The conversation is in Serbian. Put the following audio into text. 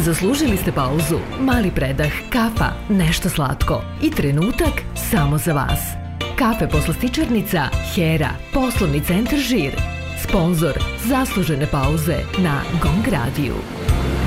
Zaslužili ste pauzu, mali predah, kafa, nešto slatko i trenutak samo za vas. Kafe poslastičarnica Hera, poslovni centar Žir. Sponzor zaslužene pauze na GONG radiju.